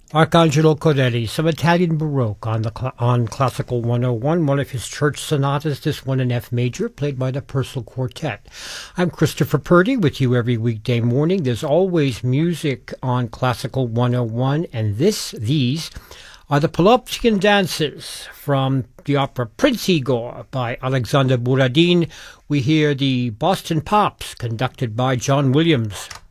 Arcangelo Corelli, some Italian Baroque on Classical 101, one of his church sonatas, this one in F major, played by the Purcell Quartet. I'm Christopher Purdy with you every weekday morning. There's always music on Classical 101, and these are the Polovtsian dances from the opera Prince Igor by Alexander Borodin. We hear the Boston Pops, conducted by John Williams.